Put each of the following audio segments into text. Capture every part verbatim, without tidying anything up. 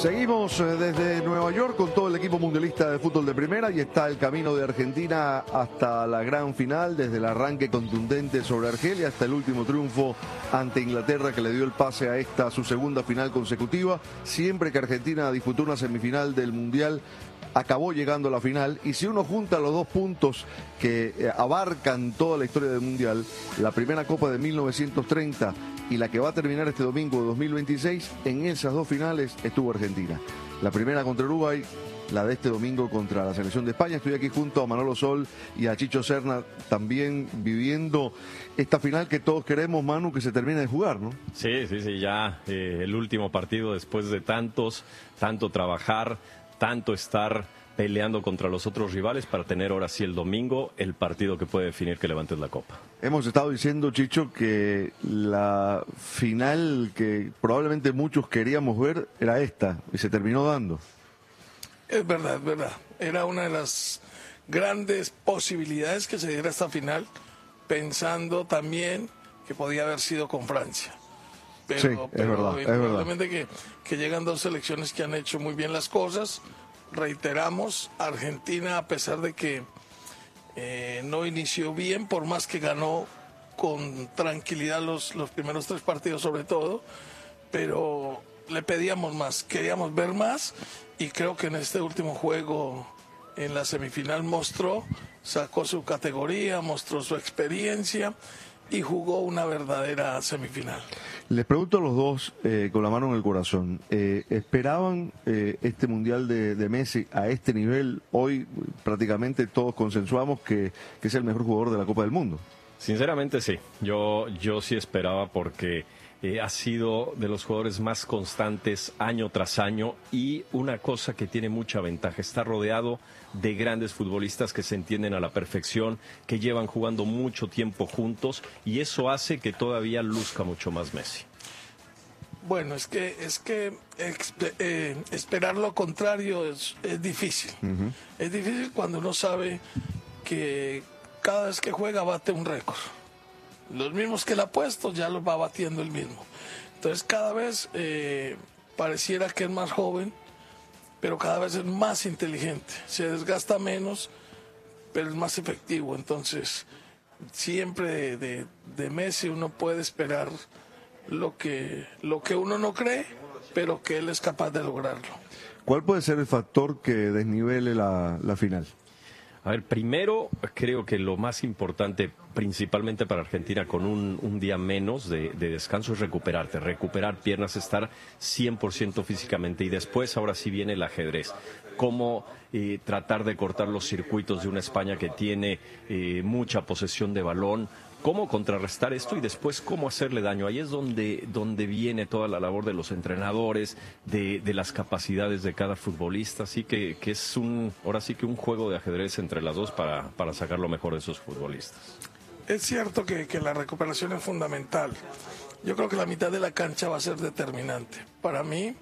Seguimos desde Nueva York con todo el equipo mundialista de fútbol de primera y está el camino de Argentina hasta la gran final, desde el arranque contundente sobre Argelia hasta el último triunfo ante Inglaterra que le dio el pase a esta su segunda final consecutiva. Siempre que Argentina disputó una semifinal del Mundial, acabó llegando a la final, y si uno junta los dos puntos que abarcan toda la historia del Mundial, la primera Copa de mil novecientos treinta y la que va a terminar este domingo de dos mil veintiséis, en esas dos finales estuvo Argentina. La primera contra Uruguay, la de este domingo contra la selección de España. Estoy aquí junto a Manolo Sol y a Chicho Serna, también viviendo esta final que todos queremos, Manu, que se termine de jugar, ¿no? Sí, sí, sí, ya eh, el último partido después de tantos, tanto trabajar, tanto estar peleando contra los otros rivales para tener ahora sí el domingo el partido que puede definir que levantes la copa. Hemos estado diciendo, Chicho, que la final que probablemente muchos queríamos ver era esta y se terminó dando. Es verdad, es verdad. Era una de las grandes posibilidades que se diera esta final, pensando también que podía haber sido con Francia. Pero, sí, es pero verdad, es verdad. Que, que llegan dos selecciones que han hecho muy bien las cosas. Reiteramos, Argentina, a pesar de que eh, no inició bien, por más que ganó con tranquilidad los, los primeros tres partidos sobre todo, pero le pedíamos más, queríamos ver más, y creo que en este último juego, en la semifinal, mostró, sacó su categoría, mostró su experiencia y jugó una verdadera semifinal. Les pregunto a los dos, eh, con la mano en el corazón, eh, ¿esperaban eh, este Mundial de, de Messi a este nivel? Hoy prácticamente todos consensuamos que, que es el mejor jugador de la Copa del Mundo. Sinceramente sí, yo, yo sí esperaba, porque eh, ha sido de los jugadores más constantes año tras año, y una cosa que tiene mucha ventaja, está rodeado de grandes futbolistas que se entienden a la perfección, que llevan jugando mucho tiempo juntos, y eso hace que todavía luzca mucho más Messi. Bueno, es que es que eh, esperar lo contrario es, es difícil. Uh-huh. Es difícil cuando uno sabe que cada vez que juega bate un récord. Los mismos que le ha puesto ya los va batiendo el mismo. Entonces cada vez eh, pareciera que es más joven, pero cada vez es más inteligente. Se desgasta menos, pero es más efectivo. Entonces siempre de, de, de Messi uno puede esperar lo que, lo que uno no cree, pero que él es capaz de lograrlo. ¿Cuál puede ser el factor que desnivele la, la final? A ver, primero creo que lo más importante, principalmente para Argentina, con un, un día menos de, de descanso, es recuperarte, recuperar piernas, estar cien por ciento físicamente, y después ahora sí viene el ajedrez. Cómo eh, tratar de cortar los circuitos de una España que tiene eh, mucha posesión de balón, cómo contrarrestar esto y después cómo hacerle daño. Ahí es donde, donde viene toda la labor de los entrenadores, de, de las capacidades de cada futbolista. Así que, que es un, ahora sí que un juego de ajedrez entre las dos para, para sacar lo mejor de esos futbolistas. Es cierto que, que la recuperación es fundamental. Yo creo que la mitad de la cancha va a ser determinante. Para mí,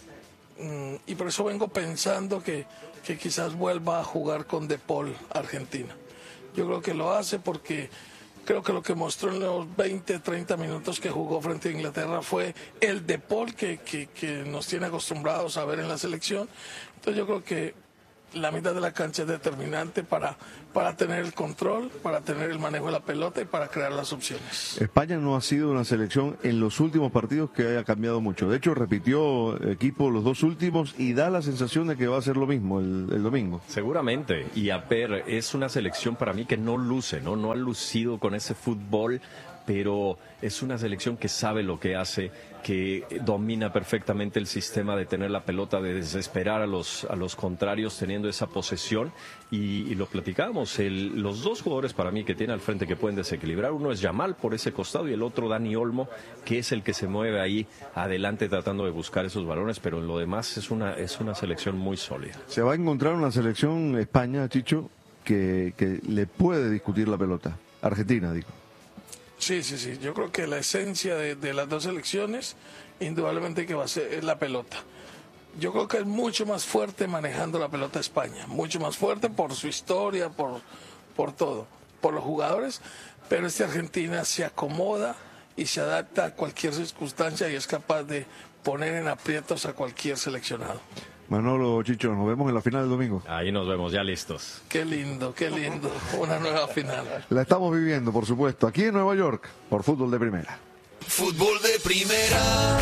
mmm, y por eso vengo pensando que, que quizás vuelva a jugar con De Paul Argentina. Yo creo que lo hace porque creo que lo que mostró en los veinte, treinta minutos que jugó frente a Inglaterra fue el De Paul que, que, que nos tiene acostumbrados a ver en la selección. Entonces yo creo que la mitad de la cancha es determinante para, para tener el control, para tener el manejo de la pelota y para crear las opciones. España no ha sido una selección en los últimos partidos que haya cambiado mucho. De hecho, repitió equipo los dos últimos y da la sensación de que va a ser lo mismo el, el domingo. Seguramente. Y a ver, es una selección para mí que no luce, ¿no? No ha lucido con ese fútbol, pero es una selección que sabe lo que hace, que domina perfectamente el sistema de tener la pelota, de desesperar a los, a los contrarios teniendo esa posesión, y, y lo platicamos, el, los dos jugadores para mí que tiene al frente que pueden desequilibrar, uno es Yamal por ese costado y el otro Dani Olmo, que es el que se mueve ahí adelante tratando de buscar esos balones, pero en lo demás es una, es una selección muy sólida. Se va a encontrar una selección España, Chicho, que, que le puede discutir la pelota. Argentina, digo. Sí, sí, sí. Yo creo que la esencia de, de las dos selecciones, indudablemente que va a ser es la pelota. Yo creo que es mucho más fuerte manejando la pelota España, mucho más fuerte por su historia, por, por todo, por los jugadores, pero esta Argentina se acomoda y se adapta a cualquier circunstancia y es capaz de poner en aprietos a cualquier seleccionado. Manolo, Chicho, nos vemos en la final del domingo. Ahí nos vemos, ya listos. Qué lindo, qué lindo. Una nueva final. La estamos viviendo, por supuesto, aquí en Nueva York, por Fútbol de Primera. Fútbol de Primera.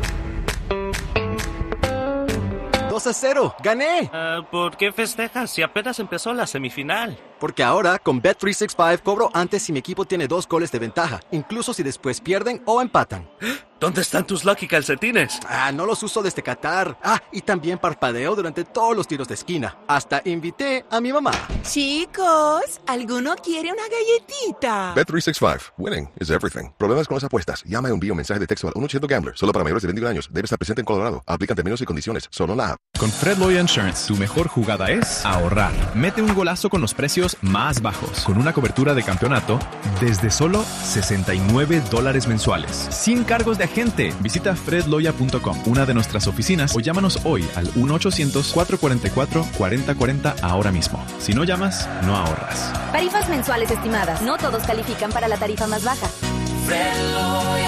dos a cero, ¡gané! Uh, ¿Por qué festejas si apenas empezó la semifinal? Porque ahora, con Bet trescientos sesenta y cinco, cobro antes si mi equipo tiene dos goles de ventaja, incluso si después pierden o empatan. ¿Dónde están tus Lucky calcetines? Ah, no los uso desde Qatar. Ah, y también parpadeo durante todos los tiros de esquina. Hasta invité a mi mamá. Chicos, ¿alguno quiere una galletita? Bet trescientos sesenta y cinco. Winning is everything. Problemas con las apuestas. Llama o envía un mensaje de texto al uno ochocientos Gambler. Solo para mayores de veintiún años. Debe estar presente en Colorado. Aplican términos y condiciones. Solo en la app. Con Fred Loya Insurance, tu mejor jugada es ahorrar. Mete un golazo con los precios más bajos. Con una cobertura de campeonato desde solo sesenta y nueve dólares mensuales. Sin cargos de agente. Visita fred loya punto com, una de nuestras oficinas, o llámanos hoy al uno ochocientos, cuatro cuatro cuatro, cuatro cero cuatro cero ahora mismo. Si no llamas, no ahorras. Tarifas mensuales estimadas. No todos califican para la tarifa más baja. Fred Loya.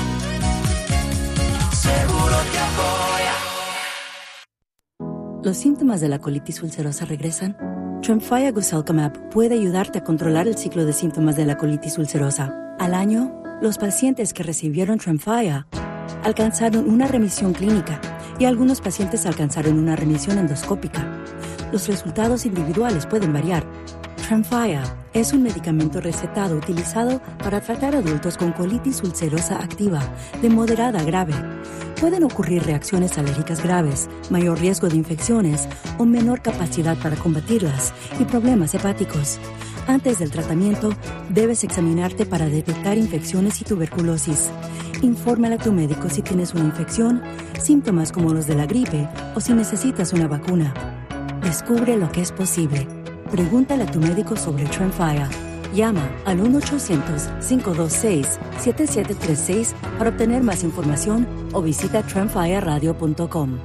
Seguro te apoya. ¿Los síntomas de la colitis ulcerosa regresan? Tremfya Guselkumab puede ayudarte a controlar el ciclo de síntomas de la colitis ulcerosa. Al año, los pacientes que recibieron Tremfya alcanzaron una remisión clínica y algunos pacientes alcanzaron una remisión endoscópica. Los resultados individuales pueden variar. Tremfya es un medicamento recetado utilizado para tratar adultos con colitis ulcerosa activa de moderada a grave. Pueden ocurrir reacciones alérgicas graves, mayor riesgo de infecciones o menor capacidad para combatirlas y problemas hepáticos. Antes del tratamiento, debes examinarte para detectar infecciones y tuberculosis. Infórmale a tu médico si tienes una infección, síntomas como los de la gripe o si necesitas una vacuna. Descubre lo que es posible. Pregúntale a tu médico sobre Tremfya. Llama al uno ochocientos, cinco dos seis, siete siete tres seis para obtener más información o visita tremfya radio punto com.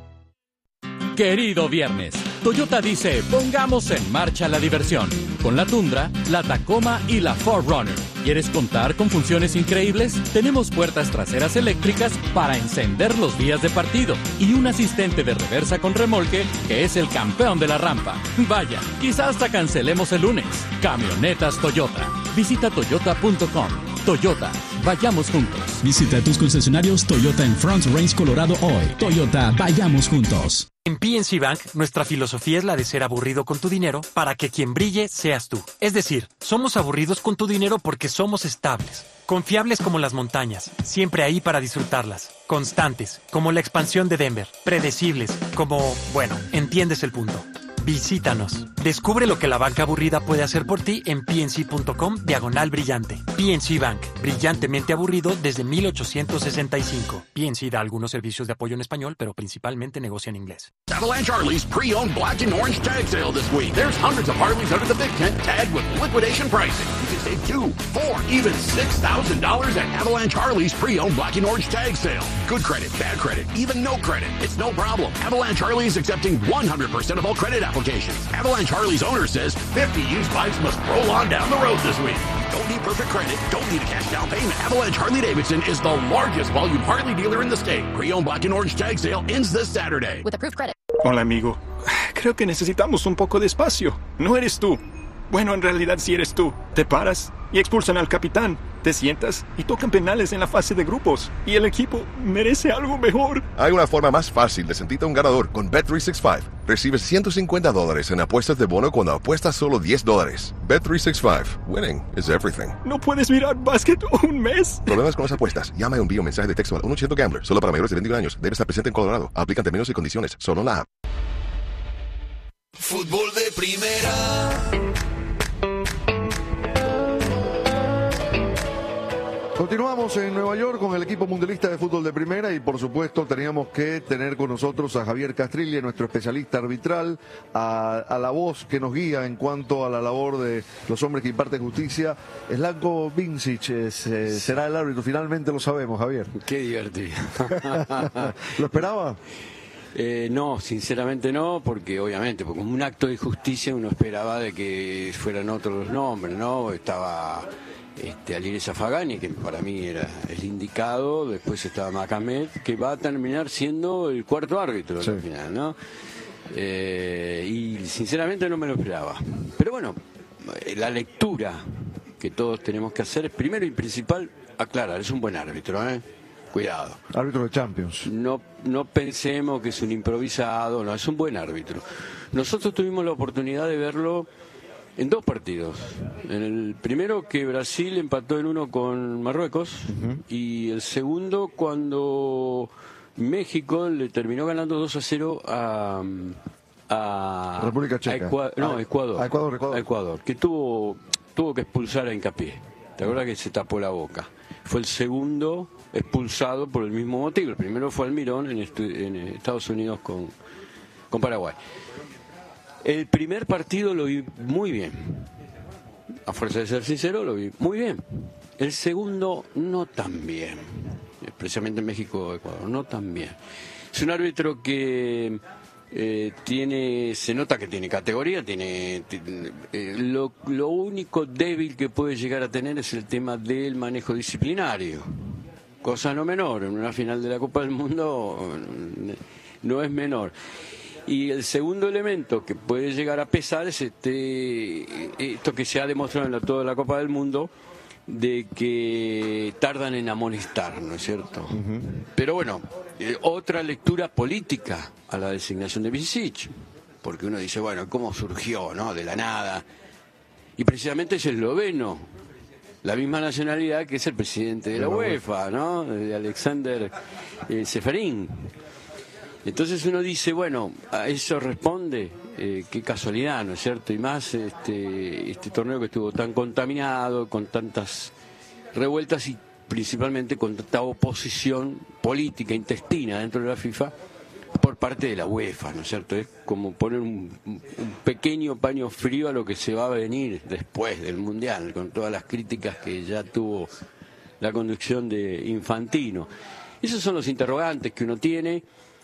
Querido viernes, Toyota dice, pongamos en marcha la diversión. Con la Tundra, la Tacoma y la cuatro Runner. ¿Quieres contar con funciones increíbles? Tenemos puertas traseras eléctricas para encender los días de partido y un asistente de reversa con remolque que es el campeón de la rampa. Vaya, quizás hasta cancelemos el lunes. Camionetas Toyota. Visita toyota punto com. Toyota, vayamos juntos. Visita tus concesionarios Toyota en Front Range, Colorado hoy. Toyota, vayamos juntos. En P N C Bank, nuestra filosofía es la de ser aburrido con tu dinero para que quien brille seas tú. Es decir, somos aburridos con tu dinero porque somos estables, confiables como las montañas, siempre ahí para disfrutarlas, constantes, como la expansión de Denver, predecibles, como, bueno, entiendes el punto. Visítanos. Descubre lo que la banca aburrida puede hacer por ti en pnc.com diagonal brillante. P N C Bank, brillantemente aburrido desde mil ochocientos sesenta y cinco. P N C da algunos servicios de apoyo en español, pero principalmente negocia en inglés. Avalanche Harley's pre-owned black and orange tag sale this week. There's hundreds of Harleys under the big tent tagged with liquidation pricing. You can save two, four, even six thousand dollars at Avalanche Harley's pre-owned black and orange tag sale. Good credit, bad credit, even no credit. It's no problem. Avalanche Harley is accepting one hundred percent of all credit applications. Avalanche Harley's owner says fifty used bikes must roll on down the road this week. Don't need perfect credit. Don't need a cash down payment. Avalanche Harley-Davidson is the largest volume Harley dealer in the state. Pre-owned black and orange tag sale ends this Saturday. With approved credit. Hola, amigo. Creo que necesitamos un poco de espacio. No eres tú. Bueno, en realidad sí eres tú. Te paras y expulsan al capitán. Te sientas y tocan penales en la fase de grupos. Y el equipo merece algo mejor. Hay una forma más fácil de sentirte un ganador con Bet trescientos sesenta y cinco. Recibes ciento cincuenta dólares en apuestas de bono cuando apuestas solo diez dólares. Bet trescientos sesenta y cinco. Winning is everything. ¿No puedes mirar básquet un mes? Problemas con las apuestas. Llama o envía un mensaje de texto al uno ochocientos Gambler. Solo para mayores de veintiún años. Debe estar presente en Colorado. Aplican términos y condiciones. Solo en la app. Fútbol de Primera. Continuamos en Nueva York con el equipo mundialista de fútbol de primera y por supuesto teníamos que tener con nosotros a Javier Castrilli, nuestro especialista arbitral, a, a la voz que nos guía en cuanto a la labor de los hombres que imparten justicia. Slatko Vincic es, eh, será el árbitro, finalmente lo sabemos, Javier. Qué divertido. ¿Lo esperaba? Eh, no, sinceramente no, porque obviamente, porque como un acto de justicia uno esperaba de que fueran otros los nombres, ¿no? Estaba este, Alireza Fagani, que para mí era el indicado, después estaba Macamed, que va a terminar siendo el cuarto árbitro Sí. al final, ¿no? Eh, y sinceramente no me lo esperaba. Pero bueno, la lectura que todos tenemos que hacer es primero y principal aclarar, es un buen árbitro, ¿eh? Cuidado. Árbitro de Champions. No, no pensemos que es un improvisado, no, es un buen árbitro. Nosotros tuvimos la oportunidad de verlo en dos partidos. En el primero que Brasil empató en uno con Marruecos, uh-huh. y el segundo cuando México le terminó ganando dos a cero a, a República Checa. a Ecua- no, a, Ecuador, a Ecuador, Ecuador. a Ecuador, que tuvo tuvo que expulsar a Hincapié. ¿Te acuerdas que se tapó la boca? Fue el segundo expulsado por el mismo motivo. El primero fue Almirón en, estu- en Estados Unidos con, con Paraguay. El primer partido lo vi muy bien. A fuerza de ser sincero, lo vi muy bien. El segundo, no tan bien. Especialmente en México, Ecuador, no tan bien. Es un árbitro que eh, tiene, se nota que tiene categoría, tiene, tiene eh, lo, lo único débil que puede llegar a tener es el tema del manejo disciplinario. Cosa no menor, en una final de la Copa del Mundo no es menor. Y el segundo elemento que puede llegar a pesar es este esto que se ha demostrado en la, toda la Copa del Mundo, de que tardan en amonestar, ¿no es cierto? Uh-huh. Pero bueno, eh, otra lectura política a la designación de Bicich, porque uno dice, bueno, ¿cómo surgió, no? De la nada. Y precisamente es esloveno, la misma nacionalidad que es el presidente de la UEFA, ¿no? De Alexander eh, Seferín. Entonces uno dice, bueno, a eso responde, eh, qué casualidad, ¿no es cierto? Y más este, este torneo que estuvo tan contaminado, con tantas revueltas y principalmente con tanta oposición política intestina dentro de la FIFA por parte de la UEFA, ¿no es cierto? Es como poner un, un pequeño paño frío a lo que se va a venir después del Mundial, con todas las críticas que ya tuvo la conducción de Infantino. Esos son los interrogantes que uno tiene.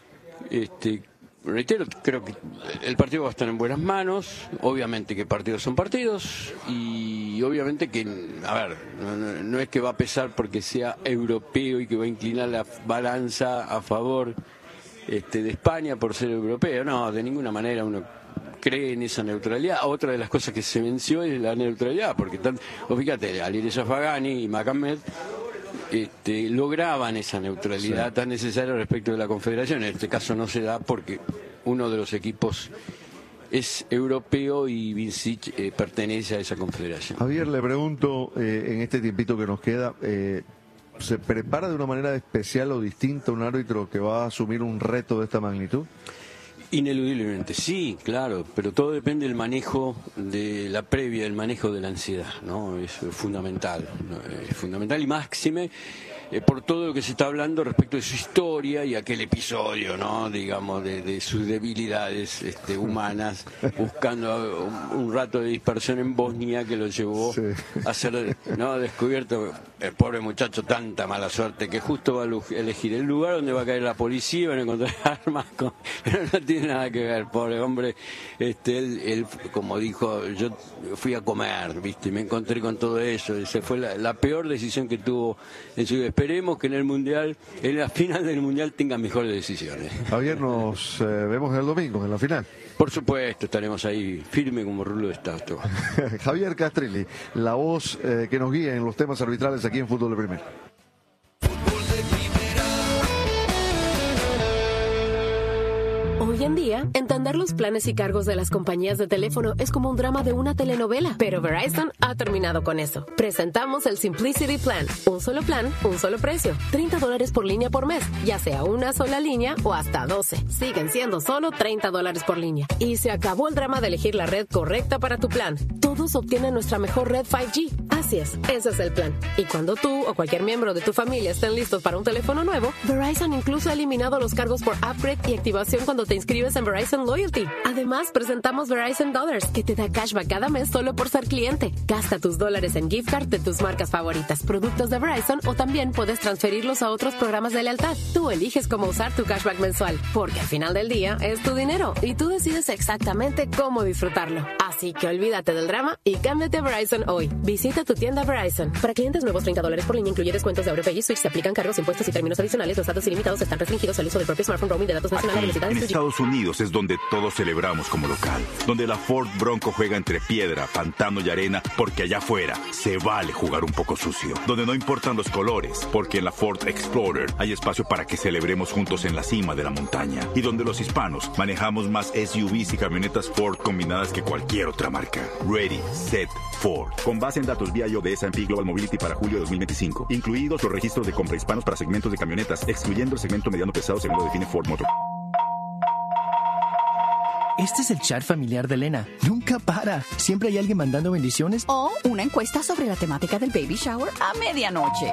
Este, reitero, creo que el partido va a estar en buenas manos. Obviamente que partidos son partidos y obviamente que, a ver, no, no, no es que va a pesar porque sea europeo y que va a inclinar la balanza a favor este, de España por ser europeo. No, de ninguna manera uno cree en esa neutralidad. Otra de las cosas que se venció es la neutralidad, porque tan, o fíjate, Alireza Fagani y Macamed Este, lograban esa neutralidad sí. tan necesaria respecto de la Confederación. En este caso no se da porque uno de los equipos es europeo y Bicich eh, pertenece a esa confederación. Javier, le pregunto, eh, en este tiempito que nos queda, eh, ¿se prepara de una manera especial o distinta un árbitro que va a asumir un reto de esta magnitud? Ineludiblemente, sí, claro, pero todo depende del manejo de la previa, del manejo de la ansiedad, ¿no? Es fundamental, ¿no? Es fundamental y máxime eh, por todo lo que se está hablando respecto de su historia y aquel episodio, ¿no? Digamos, de, de sus debilidades este, humanas, buscando un, un rato de dispersión en Bosnia que lo llevó sí. a ser, ¿no? descubierto. El pobre muchacho, tanta mala suerte que justo va a elegir el lugar donde va a caer la policía y van a encontrar armas, con... pero no tiene nada que ver, pobre hombre. Este, él, él, como dijo, yo fui a comer, viste, y me encontré con todo eso. Esa fue la, la peor decisión que tuvo en su vida. Esperemos que en el mundial, en la final del mundial, tenga mejores decisiones. Javier, nos eh, vemos el domingo en la final. Por supuesto, estaremos ahí firme como rulo de estatua. Javier Castrilli, la voz eh, que nos guía en los temas arbitrales aquí en Fútbol de Primera. Hoy en día, entender los planes y cargos de las compañías de teléfono es como un drama de una telenovela, pero Verizon ha terminado con eso. Presentamos el Simplicity Plan, un solo plan, un solo precio, treinta dólares por línea por mes, ya sea una sola línea o hasta doce. Siguen siendo solo treinta dólares por línea. Y se acabó el drama de elegir la red correcta para tu plan. Todos obtienen nuestra mejor red cinco G. Así es, ese es el plan. Y cuando tú o cualquier miembro de tu familia estén listos para un teléfono nuevo, Verizon incluso ha eliminado los cargos por upgrade y activación cuando te inscribes en Verizon Loyalty. Además, presentamos Verizon Dollars, que te da cashback cada mes solo por ser cliente. Gasta tus dólares en gift card de tus marcas favoritas, productos de Verizon, o también puedes transferirlos a otros programas de lealtad. Tú eliges cómo usar tu cashback mensual, porque al final del día es tu dinero y tú decides exactamente cómo disfrutarlo. Así que olvídate del drama programa y cámbiate a Verizon hoy. Visita tu tienda Verizon. Para clientes nuevos, treinta dólares por línea, incluye descuentos de AuroPay y Switch. Se aplican cargos, impuestos y términos adicionales. Los datos ilimitados están restringidos al uso del propio smartphone. Roaming de datos nacionales a velocidades. En Estados Unidos es donde todos celebramos como local. Donde la Ford Bronco juega entre piedra, pantano y arena, porque allá afuera se vale jugar un poco sucio. Donde no importan los colores, porque en la Ford Explorer hay espacio para que celebremos juntos en la cima de la montaña. Y donde los hispanos manejamos más S U Vs y camionetas Ford combinadas que cualquier otra marca. Ready, set, Ford. Con base en datos V I O de S and P Global Mobility para julio de dos mil veinticinco. Incluidos los registros de compra hispanos para segmentos de camionetas, excluyendo el segmento mediano pesado según lo define Ford Motor. Este es el chat familiar de Elena. Nunca para. Siempre hay alguien mandando bendiciones. O una encuesta sobre la temática del baby shower a medianoche.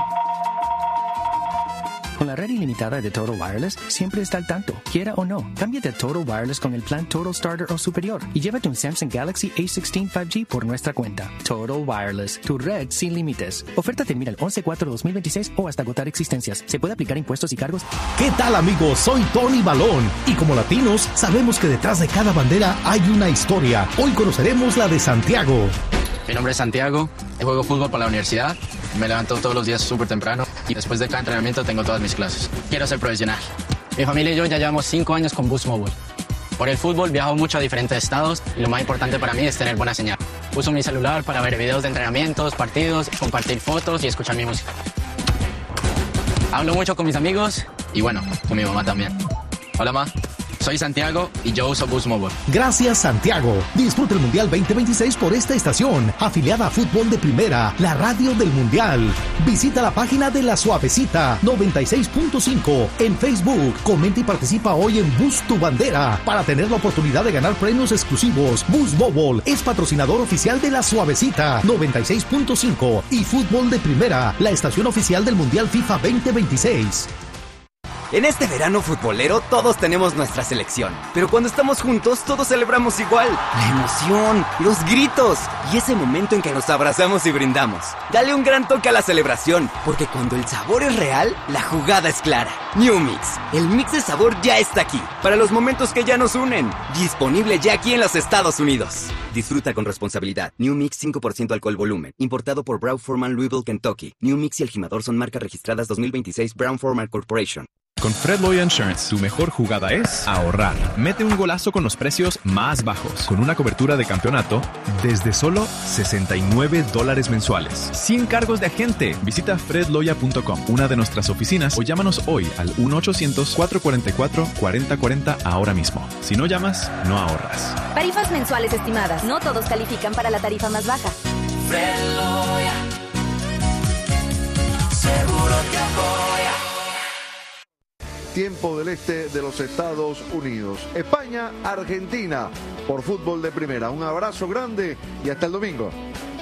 Con la red ilimitada de Total Wireless, siempre está al tanto, quiera o no. Cámbiate a Total Wireless con el plan Total Starter o superior y llévate un Samsung Galaxy A dieciséis cinco G por nuestra cuenta. Total Wireless, tu red sin límites. Oferta termina el once cuatro dos mil veintiséis o hasta agotar existencias. Se puede aplicar impuestos y cargos. ¿Qué tal, amigos? Soy Tony Balón y como latinos sabemos que detrás de cada bandera hay una historia. Hoy conoceremos la de Santiago. Mi nombre es Santiago, juego fútbol para la universidad, me levanto todos los días súper temprano y después de cada entrenamiento tengo todas mis clases. Quiero ser profesional. Mi familia y yo ya llevamos cinco años con Boost Mobile. Por el fútbol viajo mucho a diferentes estados y lo más importante para mí es tener buena señal. Uso mi celular para ver videos de entrenamientos, partidos, compartir fotos y escuchar mi música. Hablo mucho con mis amigos y bueno, con mi mamá también. Hola, ma. Soy Santiago y yo uso Boost Mobile. Gracias, Santiago. Disfruta el Mundial veinte veintiséis por esta estación, afiliada a Fútbol de Primera, la radio del Mundial. Visita la página de La Suavecita noventa y seis punto cinco en Facebook. Comenta y participa hoy en Boost Tu Bandera para tener la oportunidad de ganar premios exclusivos. Boost Mobile es patrocinador oficial de La Suavecita noventa y seis punto cinco y Fútbol de Primera, la estación oficial del Mundial FIFA veinte veintiséis. En este verano futbolero todos tenemos nuestra selección, pero cuando estamos juntos todos celebramos igual. La emoción, los gritos y ese momento en que nos abrazamos y brindamos. Dale un gran toque a la celebración, porque cuando el sabor es real, la jugada es clara. New Mix, el mix de sabor ya está aquí, para los momentos que ya nos unen. Disponible ya aquí en los Estados Unidos. Disfruta con responsabilidad. New Mix cinco por ciento alcohol volumen, importado por Brown-Forman Louisville, Kentucky. New Mix y el Jimador son marcas registradas dos mil veintiséis Brown-Forman Corporation. Con Fred Loya Insurance, tu mejor jugada es ahorrar. Mete un golazo con los precios más bajos, con una cobertura de campeonato desde solo sesenta y nueve dólares mensuales. Sin cargos de agente. Visita fred loya punto com, una de nuestras oficinas, o llámanos hoy al uno ochocientos, cuatro cuatro cuatro, cuatro cero cuatro cero ahora mismo. Si no llamas, no ahorras. Tarifas mensuales estimadas. No todos califican para la tarifa más baja. Fred Loya, seguro te apoya. Tiempo del este de los Estados Unidos. España, Argentina, por Fútbol de Primera. Un abrazo grande y hasta el domingo.